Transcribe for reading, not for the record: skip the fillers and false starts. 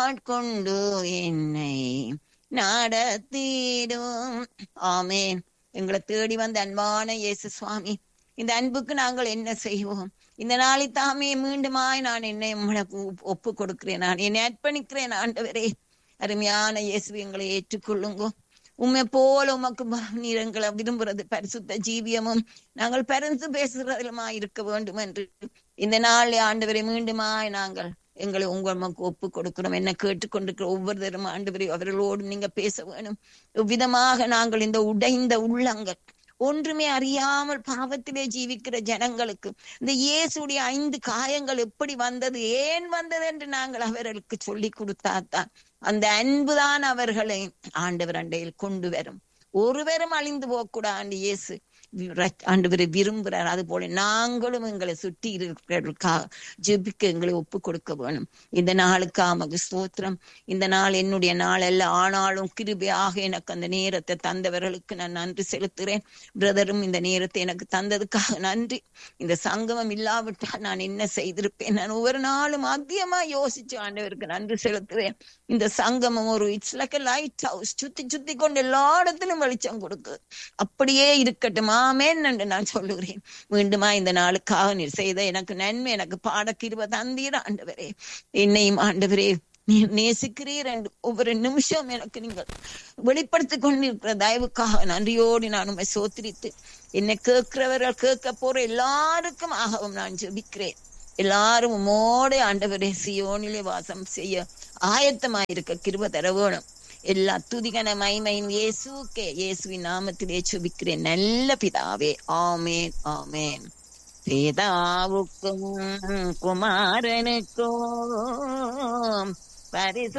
ஆட்கொண்டு என்னை நடத்திடும். ஆமேன். எங்களை தேடி வந்த அன்பான இயேசு சுவாமி, இந்த அன்புக்கு நாங்கள் என்ன செய்வோம்? இந்த நாளை தாமே மீண்டுமாய் நான் என்னை ஒப்பு கொடுக்கிறேன், நான் என்னை அர்ப்பணிக்கிறேன். ஆண்டவரே, அருமையான இயேசு, எங்களை ஏற்றுக்கொள்ளுங்க. உண்மை போல உமக்கு நீர் எங்களை விரும்புறது பரிசுத்த ஜீவியமும் நாங்கள் பரிசு பேசுறதுமா இருக்க வேண்டும் என்று இந்த நாள் ஆண்டவரை மீண்டுமாய் நாங்கள் எங்களை உங்களுக்கு ஒப்பு கொடுக்கிறோம். என்ன கேட்டுக்கொண்டிருக்கிற ஒவ்வொருத்தரும் ஆண்டவரை அவர்களோடு நீங்க பேச வேணும். இவ்விதமாக நாங்கள் இந்த உடைந்த உள்ளங்கள், ஒன்றுமே அறியாமல் பாவத்திலே ஜீவிக்கிற ஜனங்களுக்கு இந்த இயேசுடைய 5 காயங்கள் எப்படி வந்தது, ஏன் வந்தது என்று நாங்கள் அவர்களுக்கு சொல்லி கொடுத்தாத்தான் அந்த அன்புதான் அவர்களை ஆண்டவர் அண்டையில் கொண்டு வரும். ஒருவரும் அழிந்து போகக்கூடாது இயேசு ஆண்டவரை விரும்புகிறார். அது போல நாங்களும் எங்களை சுற்றி இருக்கிறவர்களுக்காக ஜெபிக்க எங்களை ஒப்பு கொடுக்க வேணும். இந்த நாளுக்காக ஸ்தோத்திரம். இந்த நாள் என்னுடைய நாள் அல்ல, ஆனாலும் கிருபையாக எனக்கு அந்த நேரத்தை தந்தவர்களுக்கு நான் நன்றி செலுத்துகிறேன். பிரதரும் இந்த நேரத்தை எனக்கு தந்ததுக்காக நன்றி. இந்த சங்கமம் இல்லாவிட்டால் நான் என்ன செய்திருப்பேன்? நான் ஒவ்வொரு நாளும் அதிகமா யோசிச்சு ஆண்டவருக்கு நன்றி செலுத்துவேன். இந்த சங்கமம் ஒரு இட்ஸ் லைக் லைட் ஹவுஸ், சுத்தி கொண்டு எல்லா இடத்திலும் வெளிச்சம் கொடுக்குது. அப்படியே இருக்கட்டும். ஆமென் என்று நான் சொல்லுகிறேன். மீண்டுமா இந்த நாளுக்காக நீர் செய்த எனக்கு நன்மை, எனக்கு பாடக்கிருபை தந்தீர் ஆண்டவரே. என்னையும் ஆண்டவரே நீர் நேசிக்கிறீர் என்று ஒவ்வொரு நிமிஷம் எனக்கு நீங்கள் வெளிப்படுத்திக் கொண்டிருக்கிற தயவுக்காக நன்றியோடு நான் உண்மை சோத்திரித்து என்னை கேட்கிறவர்கள் கேட்க போற எல்லாருக்கும் ஆகவும் நான் ஜெபிக்கிறேன். எல்லாரும் உம்மோடு ஆண்டவரே சியோனிலே வாசம் செய்ய ஆயத்தமாயிருக்க கிருபை தர வேணும். எல்லா துதிகன மைமையின் இயேசுக்கே, இயேசுவின் நாமத்திலே ஜெபிக்கிறேன் நல்ல பிதாவே. ஆமேன், ஆமேன். பிதாவுக்கும் குமாரனுக்கும் பரிசு